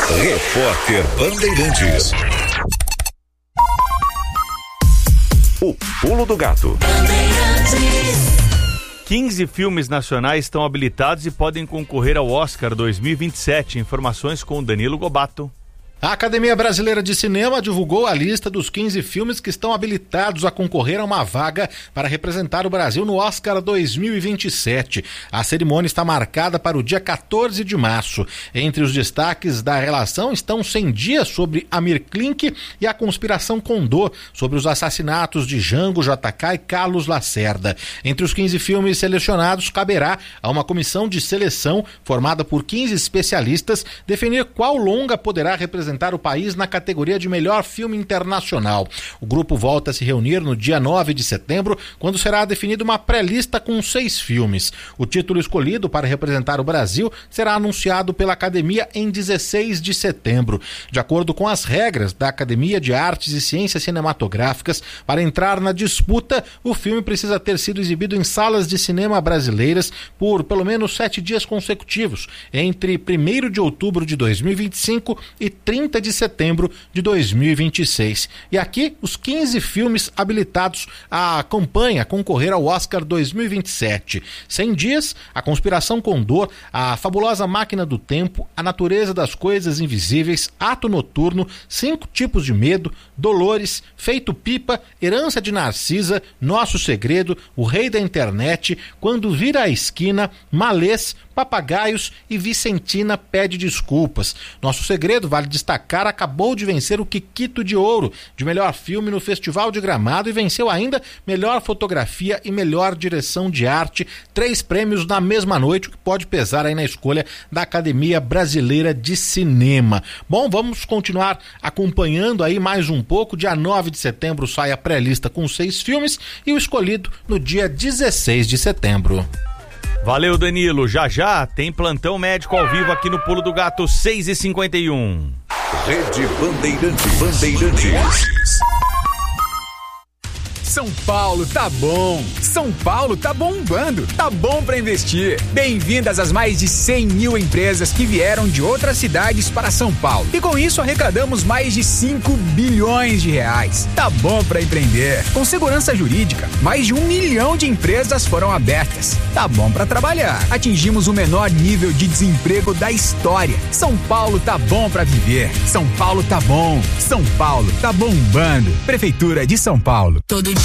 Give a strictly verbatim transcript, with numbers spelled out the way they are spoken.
Repórter Bandeirantes. O Pulo do Gato. quinze filmes nacionais estão habilitados e podem concorrer ao Oscar dois mil e vinte e sete. Informações com Danilo Gobato. A Academia Brasileira de Cinema divulgou a lista dos quinze filmes que estão habilitados a concorrer a uma vaga para representar o Brasil no Oscar dois mil e vinte e sete. A cerimônia está marcada para o dia quatorze de março. Entre os destaques da relação estão cem dias sobre Amir Klink e A Conspiração Condor, sobre os assassinatos de Jango, J K e Carlos Lacerda. Entre os quinze filmes selecionados, caberá a uma comissão de seleção formada por quinze especialistas definir qual longa poderá representar o país na categoria de melhor filme internacional. O grupo volta a se reunir no dia nove de setembro, quando será definida uma pré-lista com seis filmes. O título escolhido para representar o Brasil será anunciado pela Academia em dezesseis de setembro. De acordo com as regras da Academia de Artes e Ciências Cinematográficas, para entrar na disputa, o filme precisa ter sido exibido em salas de cinema brasileiras por pelo menos sete dias consecutivos, entre primeiro de outubro de dois mil e vinte e cinco e trinta de setembro de dois mil e vinte e seis. E aqui, os quinze filmes habilitados à campanha a concorrer ao Oscar dois mil e vinte e sete. cem dias, A Conspiração Condor, A Fabulosa Máquina do Tempo, A Natureza das Coisas Invisíveis, Ato Noturno, Cinco Tipos de Medo, Dolores, Feito Pipa, Herança de Narcisa, Nosso Segredo, O Rei da Internet, Quando Vira a Esquina, Malês, Papagaios e Vicentina Pede Desculpas. Nosso Segredo, vale destacar, acabou de vencer o Kikito de Ouro de melhor filme no Festival de Gramado e venceu ainda melhor fotografia e melhor direção de arte, três prêmios na mesma noite, o que pode pesar aí na escolha da Academia Brasileira de Cinema. Bom, vamos continuar acompanhando aí mais um pouco. Dia nove de setembro sai a pré-lista com seis filmes e o escolhido no dia dezesseis de setembro. Valeu, Danilo. Já já tem plantão médico ao vivo aqui no Pulo do Gato, seis e cinquenta e um. Rede Bandeirantes. Bandeirantes. São Paulo tá bom, São Paulo tá bombando, tá bom pra investir. Bem-vindas às mais de cem mil empresas que vieram de outras cidades para São Paulo. E com isso arrecadamos mais de cinco bilhões de reais. Tá bom pra empreender. Com segurança jurídica, mais de um milhão de empresas foram abertas. Tá bom pra trabalhar. Atingimos o menor nível de desemprego da história. São Paulo tá bom pra viver. São Paulo tá bom. São Paulo tá bombando. Prefeitura de São Paulo. Todo